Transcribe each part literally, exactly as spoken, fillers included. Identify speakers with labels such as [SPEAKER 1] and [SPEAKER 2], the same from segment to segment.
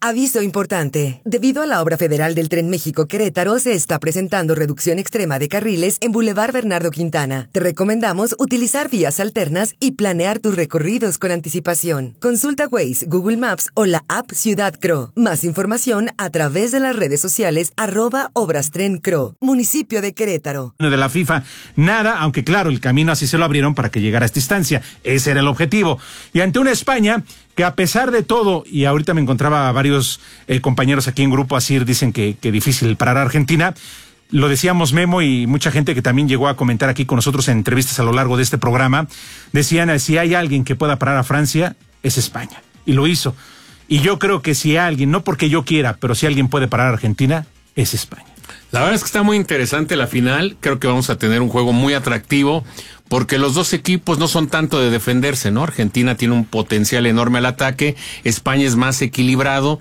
[SPEAKER 1] Aviso importante. Debido a la obra federal del Tren México-Querétaro, se está presentando reducción extrema de carriles en Boulevard Bernardo Quintana. Te recomendamos utilizar vías alternas y planear tus recorridos con anticipación. Consulta Waze, Google Maps o la app Ciudad Cro. Más información a través de las redes sociales arroba Obras Tren Cro, municipio de Querétaro.
[SPEAKER 2] De la FIFA, nada, aunque claro, el camino así se lo abrieron para que llegara a esta instancia. Ese era el objetivo. Y ante una España que a pesar de todo, y ahorita me encontraba a varios eh, compañeros aquí en Grupo Asir, dicen que, que difícil parar a Argentina. Lo decíamos Memo y mucha gente que también llegó a comentar aquí con nosotros en entrevistas a lo largo de este programa, decían, si hay alguien que pueda parar a Francia, es España. Y lo hizo. Y yo creo que si alguien, no porque yo quiera, pero si alguien puede parar a Argentina, es España.
[SPEAKER 3] La verdad es que está muy interesante la final. Creo que vamos a tener un juego muy atractivo porque los dos equipos no son tanto de defenderse, ¿no? Argentina tiene un potencial enorme al ataque, España es más equilibrado.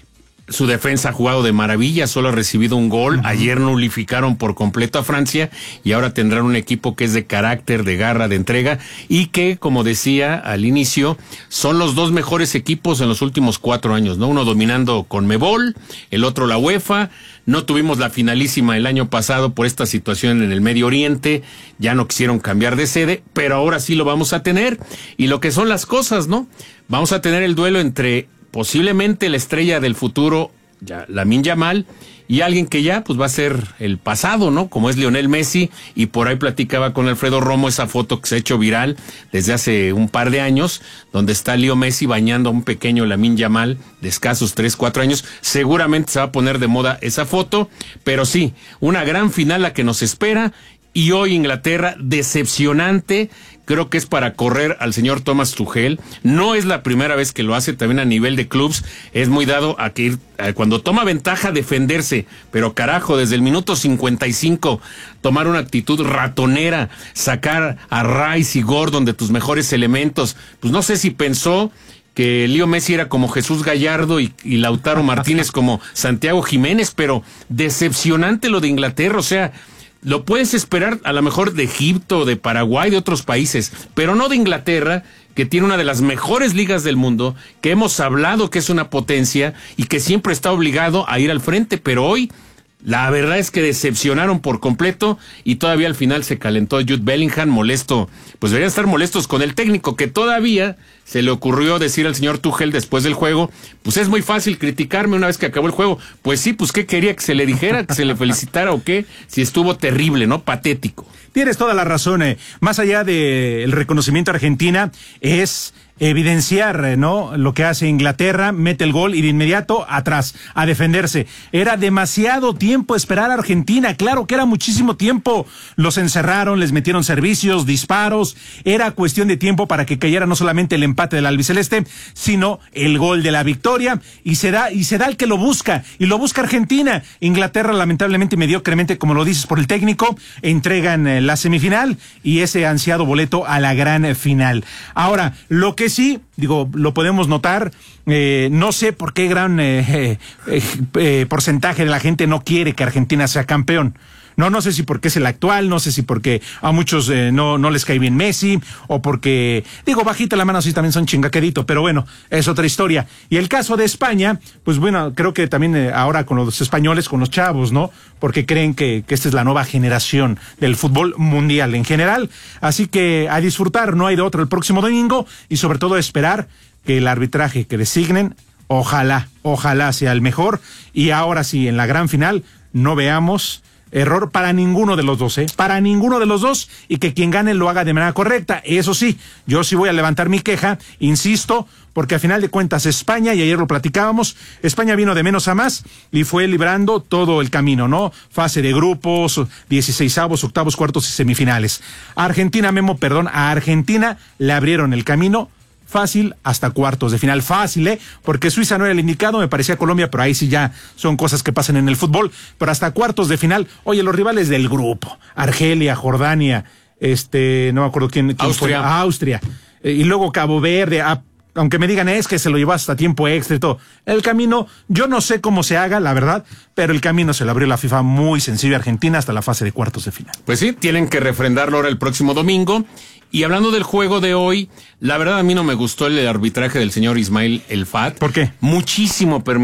[SPEAKER 3] Su defensa ha jugado de maravilla, solo ha recibido un gol. Uh-huh. Ayer nulificaron por completo a Francia y ahora tendrán un equipo que es de carácter, de garra, de entrega y que, como decía al inicio, son los dos mejores equipos en los últimos cuatro años, ¿no? Uno dominando Conmebol, el otro la UEFA. No tuvimos la finalísima el año pasado por esta situación en el Medio Oriente, ya no quisieron cambiar de sede, pero ahora sí lo vamos a tener. Y lo que son las cosas, ¿no? Vamos a tener el duelo entre posiblemente la estrella del futuro, ya, Lamine Yamal, y alguien que ya pues va a ser el pasado, ¿no? Como es Lionel Messi, y por ahí platicaba con Alfredo Romo esa foto que se ha hecho viral desde hace un par de años, donde está Leo Messi bañando a un pequeño Lamine Yamal de escasos tres, cuatro años. Seguramente se va a poner de moda esa foto, pero sí, una gran final la que nos espera, y hoy Inglaterra, decepcionante. Creo que es para correr al señor Thomas Tuchel. No es la primera vez que lo hace, también a nivel de clubs. Es muy dado a que ir, a cuando toma ventaja, defenderse. Pero carajo, desde el minuto cincuenta y cinco, tomar una actitud ratonera, sacar a Rice y Gordon de tus mejores elementos. Pues no sé si pensó que Leo Messi era como Jesús Gallardo y, y Lautaro Martínez como Santiago Jiménez, pero decepcionante lo de Inglaterra, o sea, lo puedes esperar a lo mejor de Egipto, de Paraguay, de otros países, pero no de Inglaterra, que tiene una de las mejores ligas del mundo, que hemos hablado que es una potencia y que siempre está obligado a ir al frente, pero hoy la verdad es que decepcionaron por completo y todavía al final se calentó Jude Bellingham, molesto. Pues deberían estar molestos con el técnico, que todavía se le ocurrió decir al señor Tuchel después del juego, pues es muy fácil criticarme una vez que acabó el juego. Pues sí, pues ¿qué quería? ¿Que se le dijera? ¿Que se le felicitara o qué? Si estuvo terrible, ¿no? Patético.
[SPEAKER 2] Tienes toda la razón. Eh. Más allá del reconocimiento a Argentina, es evidenciar, ¿no? Lo que hace Inglaterra, mete el gol y de inmediato atrás, a defenderse. Era demasiado tiempo esperar a Argentina, claro que era muchísimo tiempo. Los encerraron, les metieron servicios, disparos, era cuestión de tiempo para que cayera no solamente el empate del albiceleste, sino el gol de la victoria, y se da, y se da el que lo busca, y lo busca Argentina. Inglaterra, lamentablemente, mediocremente, como lo dices por el técnico, entregan eh, la semifinal y ese ansiado boleto a la gran final. Ahora, lo que sí, digo, lo podemos notar, eh, no sé por qué gran eh, eh, eh, porcentaje de la gente no quiere que Argentina sea campeón. No, no sé si porque es el actual, no sé si porque a muchos eh, no, no les cae bien Messi, o porque, digo, bajita la mano, sí también son chingaquedito, pero bueno, es otra historia. Y el caso de España, pues bueno, creo que también eh, ahora con los españoles, con los chavos, ¿no? Porque creen que, que esta es la nueva generación del fútbol mundial en general. Así que a disfrutar, no hay de otro el próximo domingo, y sobre todo esperar que el arbitraje que designen, ojalá, ojalá sea el mejor, y ahora sí, en la gran final, no veamos error para ninguno de los dos, ¿eh? Para ninguno de los dos, y que quien gane lo haga de manera correcta. Eso sí, yo sí voy a levantar mi queja, insisto, porque a final de cuentas España, y ayer lo platicábamos, España vino de menos a más y fue librando todo el camino, ¿no? Fase de grupos, dieciseisavos, octavos, cuartos y semifinales. A Argentina, Memo, perdón, a Argentina le abrieron el camino fácil hasta cuartos de final, fácil, ¿eh? Porque Suiza no era el indicado, me parecía Colombia, pero ahí sí ya son cosas que pasan en el fútbol, pero hasta cuartos de final. Oye, los rivales del grupo, Argelia, Jordania, este, no me acuerdo quién, quién
[SPEAKER 3] Austria.
[SPEAKER 2] fue, Austria, eh, y luego Cabo Verde, ah, aunque me digan es que se lo llevó hasta tiempo extra y todo. El camino, yo no sé cómo se haga, la verdad, pero el camino se lo abrió la FIFA muy sencillo a Argentina hasta la fase de cuartos de final.
[SPEAKER 3] Pues sí, tienen que refrendarlo ahora el próximo domingo. Y hablando del juego de hoy, la verdad a mí no me gustó el arbitraje del señor Ismail El Fat.
[SPEAKER 2] ¿Por qué?
[SPEAKER 3] Muchísimo permiso.